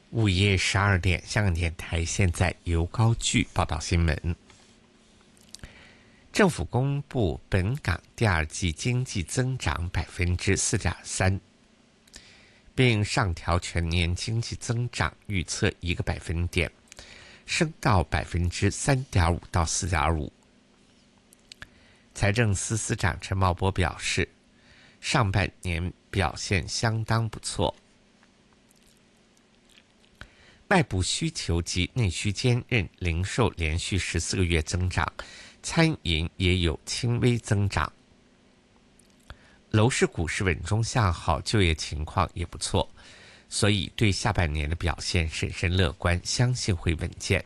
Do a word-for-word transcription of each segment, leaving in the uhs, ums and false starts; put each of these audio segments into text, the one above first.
午夜十二点，香港电台现在由高句报道新闻。政府公布本港第二季经济增长百分之四点三，并上调全年经济增长预测一个百分点，升到百分之三点五到四点五。财政司司长陈茂波表示，上半年表现相当不错。外部需求及内需兼任，零售连续十四个月增长，餐饮也有轻微增长。楼市、股市稳中向好，就业情况也不错，所以对下半年的表现审慎乐观，相信会稳健。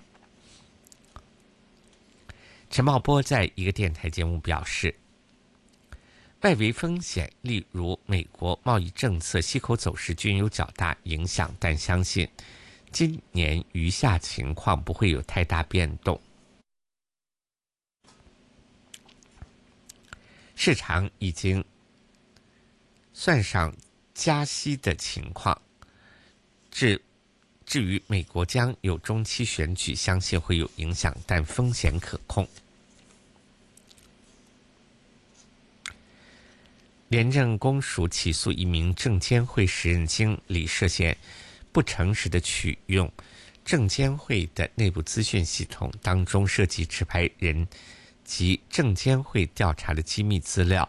陈茂波在一个电台节目表示，外围风险，例如美国贸易政策、息口走势均有较大影响，但相信今年余下情况不会有太大变动。市场已经算上加息的情况，至至于美国将有中期选举，相信会有影响，但风险可控。廉政公署起诉一名证监会时任经理涉嫌不诚实的取用证监会的内部资讯系统当中涉及持牌人及证监会调查的机密资料。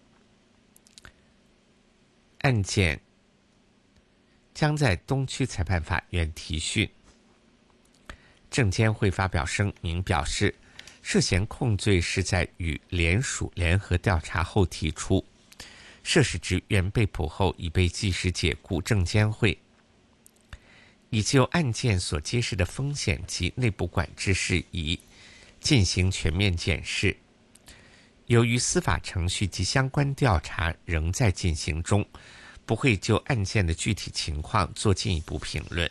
案件将在东区裁判法院提讯。证监会发表声明表示，涉嫌控罪是在与联署联合调查后提出，涉事职员被捕后已被即时解雇，证监会已就案件所揭示的风险及内部管制事宜进行全面检视。由于司法程序及相关调查仍在进行中，不会就案件的具体情况做进一步评论。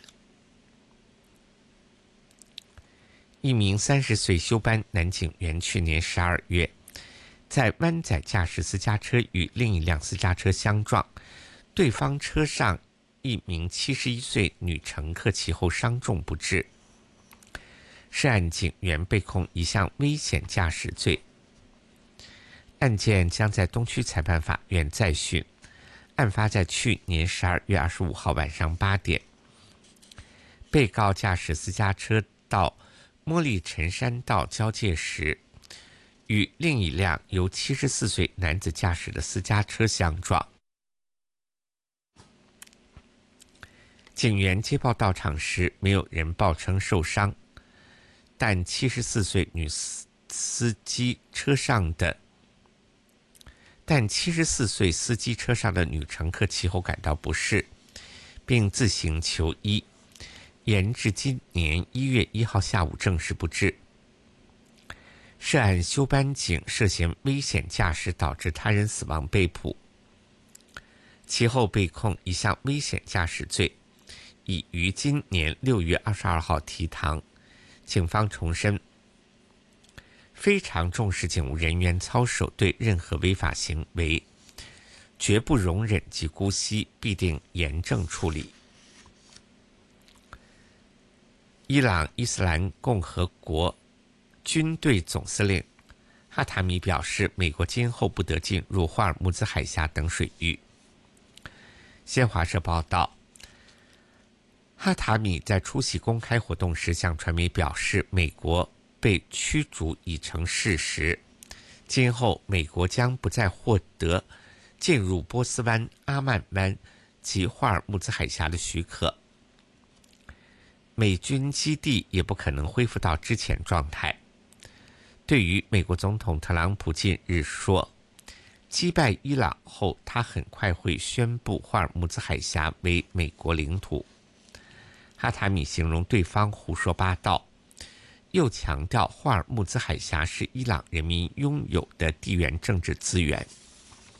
一名三十岁休班男警员去年十二月在湾仔驾驶私家车与另一辆私家车相撞，对方车上一名七十一岁女乘客其后伤重不治。涉案警员被控一项危险驾驶罪，案件将在东区裁判法院再讯。案发在去年十二月二十五号晚上八点，被告驾驶私家车到茉莉陈山道交界时，与另一辆由七十四岁男子驾驶的私家车相撞。警员接报到场时，没有人报称受伤，但七十四岁女司机车上的但七十四岁司机车上的女乘客其后感到不适，并自行求医，延至今年一月一号下午证实不治。涉案休班警涉嫌危险驾驶导致他人死亡被捕，其后被控一项危险驾驶罪，已于今年六月二十二号提堂。警方重申，非常重视警务人员操守，对任何违法行为绝不容忍及姑息，必定严正处理。伊朗伊斯兰共和国军队总司令哈塔米表示，美国今后不得进入霍尔木兹海峡等水域。新华社报道，哈塔米在出席公开活动时向传媒表示，美国被驱逐已成事实，今后美国将不再获得进入波斯湾、阿曼湾及霍尔木兹海峡的许可，美军基地也不可能恢复到之前状态。对于美国总统特朗普近日说，击败伊朗后，他很快会宣布霍尔木兹海峡为美国领土。哈塔米形容对方胡说八道，又强调霍尔木兹海峡是伊朗人民拥有的地缘政治资源。